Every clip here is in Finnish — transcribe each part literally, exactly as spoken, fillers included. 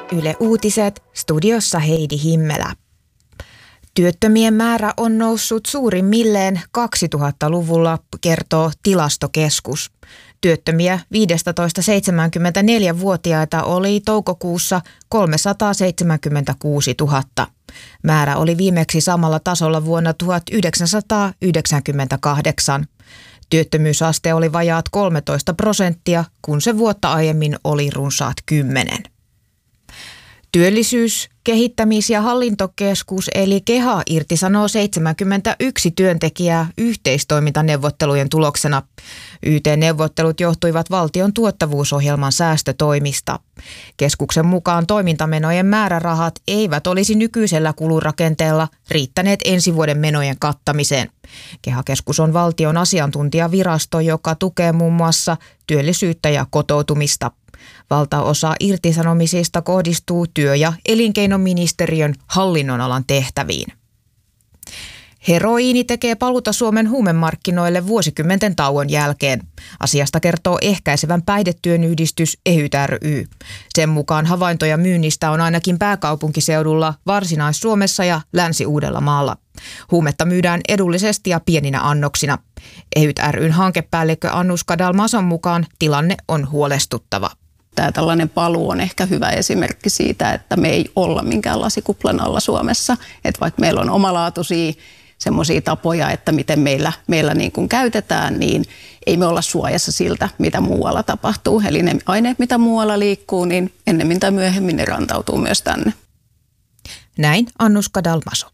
Yle Uutiset, studiossa Heidi Himmelä. Työttömien määrä on noussut suurimmilleen kaksituhattaluvulla, kertoo Tilastokeskus. Työttömiä viisitoista–seitsemänkymmentäneljä-vuotiaita oli toukokuussa kolmesataaseitsemänkymmentäkuusituhatta. Määrä oli viimeksi samalla tasolla vuonna tuhatyhdeksänsataayhdeksänkymmentäkahdeksan. Työttömyysaste oli vajaat kolmetoista prosenttia, kun se vuotta aiemmin oli runsaat kymmenen. Työllisyys-, kehittämis- ja hallintokeskus eli KEHA irtisanoo seitsemänkymmentäyksi työntekijää yhteistoimintaneuvottelujen tuloksena. Y T-neuvottelut johtuivat valtion tuottavuusohjelman säästötoimista. Keskuksen mukaan toimintamenojen määrärahat eivät olisi nykyisellä kulurakenteella riittäneet ensi vuoden menojen kattamiseen. KEHA-keskus on valtion asiantuntijavirasto, joka tukee muun muassa työllisyyttä ja kotoutumista. Valtaosa irtisanomisista kohdistuu työ- ja elinkeinoministeriön hallinnonalan tehtäviin. Heroiini tekee paluuta Suomen huumemarkkinoille vuosikymmenten tauon jälkeen. Asiasta kertoo ehkäisevän päihdetyön yhdistys EHYT ry. Sen mukaan havaintoja myynnistä on ainakin pääkaupunkiseudulla, Varsinais-Suomessa ja Länsi-Uudellamaalla. Huumetta myydään edullisesti ja pieninä annoksina. EHYT ry:n hankepäällikkö Annuska Dalmason mukaan tilanne on huolestuttava. Tämä tällainen paluu on ehkä hyvä esimerkki siitä, että me ei olla minkään lasikuplan alla Suomessa. Että vaikka meillä on omalaatuisia semmoisia tapoja, että miten meillä, meillä niin kuin käytetään, niin ei me olla suojassa siltä, mitä muualla tapahtuu. Eli ne aineet, mitä muualla liikkuu, niin ennemmin tai myöhemmin ne rantautuu myös tänne. Näin Annuska Dalmaso.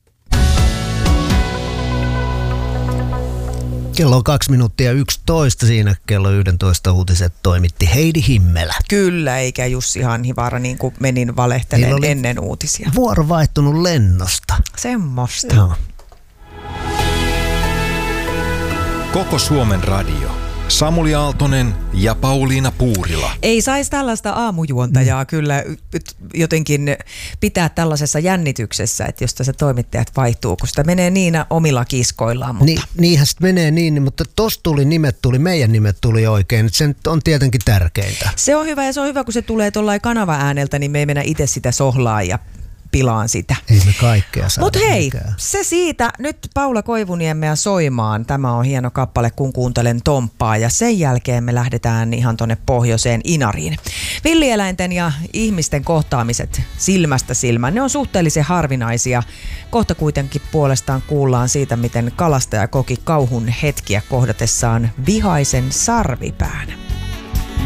Kello on kaksi minuuttia yksitoista, siinä kello yksitoista uutiset toimitti Heidi Himmelä. Kyllä, eikä Jussi Hanhivaara niin kuin menin valehteleen ennen uutisia. Vuoro vaihtunut lennosta. Semmosta. Joo. Koko Suomen radio. Samuli Aaltonen ja Pauliina Puurila. Ei saisi tällaista aamujuontajaa mm. kyllä jotenkin pitää tällaisessa jännityksessä, että josta se toimittajat vaihtuu, kun sitä menee niin omilla kiskoillaan. Mutta... Ni, niinhän sitten menee niin, mutta tossa tuli nimet tuli, meidän nimet tuli oikein. Se on tietenkin tärkeintä. Se on hyvä ja se on hyvä, kun se tulee tuollain kanava-ääneltä, niin me ei mennä itse sitä sohlaa ja pilaan sitä. Ei me kaikkea saada. Mutta hei, mikään. Se siitä. Nyt Paula Koivuniemeä soimaan. Tämä on hieno kappale, kun kuuntelen Tomppaa. Ja sen jälkeen me lähdetään ihan tonne pohjoiseen Inariin. Villieläinten ja ihmisten kohtaamiset silmästä silmään, ne on suhteellisen harvinaisia. Kohta kuitenkin puolestaan kuullaan siitä, miten kalastaja koki kauhun hetkiä kohdatessaan vihaisen sarvipään.